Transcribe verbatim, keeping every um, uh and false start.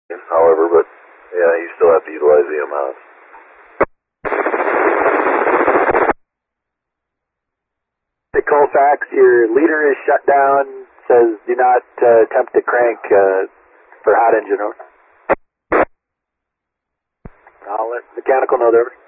however, but yeah, you still have to utilize the amount. Hey, Colfax, your leader is shut down. Says do not uh, attempt to crank uh, for hot engine. I'll let mechanical know there.